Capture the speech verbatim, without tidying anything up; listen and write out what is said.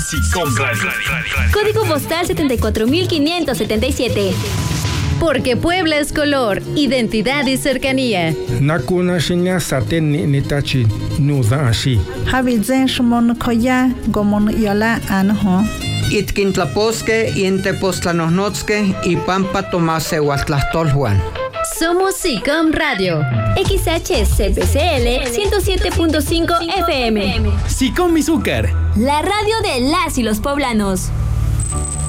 SICOM Radio. Código postal setenta y cuatro mil quinientos setenta y siete. Porque Puebla es color, identidad y cercanía. Nakuna shinya saten ni nitachi nuda ashi. Habizen shmon koya gomon yola anho. Itkintlaposque y entepostlanosnotzque y pampa tomase huatlastolhuan. Somos SICOM Radio. X H C P C L ciento siete punto cinco F M. SICOM Izúcar. La radio de las y los poblanos.